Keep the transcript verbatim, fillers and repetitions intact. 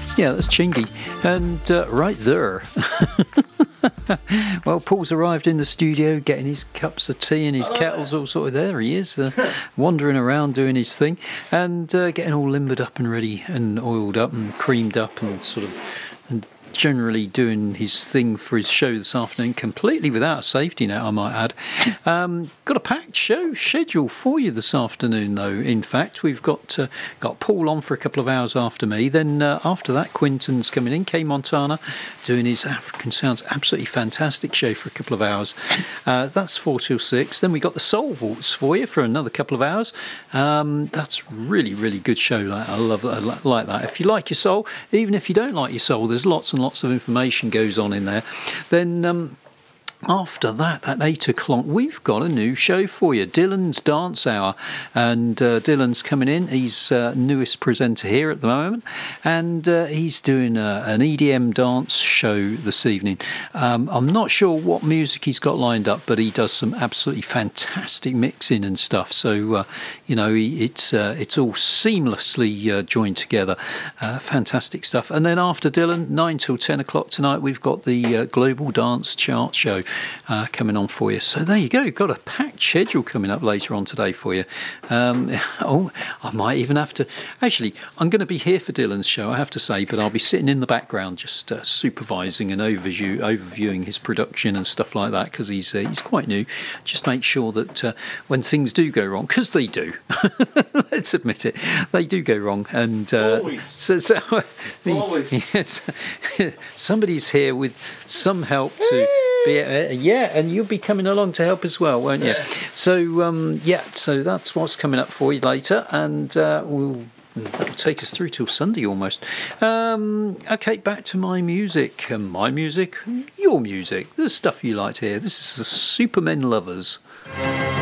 Yeah, that's Chingy. And uh, right there. Well, Paul's arrived in the studio, getting his cups of tea and his Hello kettles there. all sorted. There he is, uh, wandering around doing his thing, and uh, getting all limbered up and ready and oiled up and creamed up and sort of and generally doing his thing for his show this afternoon, completely without a safety net, I might add. Um, got a packed show scheduled for you this afternoon, though. In fact, we've got uh, got Paul on for a couple of hours after me. Then uh, after that, Quinton's coming in. K Montana doing his African Sounds, absolutely fantastic show for a couple of hours. Uh, that's four till six. Then we got the Soul Vaults for you for another couple of hours. Um, that's really, really good show. Like, I love that. I like that. If you like your soul, even if you don't like your soul, there's lots and lots of information goes on in there. Then um, after that, at eight o'clock, we've got a new show for you, Dylan's Dance Hour. And uh, Dylan's coming in. He's uh, newest presenter here at the moment. And uh, he's doing a, an E D M dance show this evening. Um, I'm not sure what music he's got lined up, but he does some absolutely fantastic mixing and stuff. So, uh, you know, he, it's uh, it's all seamlessly uh, joined together. Uh, fantastic stuff. And then after Dylan, nine till ten o'clock tonight, we've got the uh, Global Dance Chart Show. Uh, coming on for you. So there you go. Got a packed schedule coming up later on today for you. Um, oh, I might even have to. Actually, I'm going to be here for Dylan's show, I have to say, but I'll be sitting in the background just uh, supervising and overview, overviewing his production and stuff like that, because he's uh, he's quite new. Just make sure that uh, when things do go wrong, because they do, let's admit it, they do go wrong. And uh, Always. So, so Always. Yes, somebody's here with some help to. Be, uh, yeah, and you'll be coming along to help as well, won't you? Yeah. So, um, yeah, so that's what's coming up for you later, and uh, we'll that'll take us through till Sunday almost. Um, okay, back to my music. Um, my music, your music, the stuff you like to hear. This is the Supermen Lovers.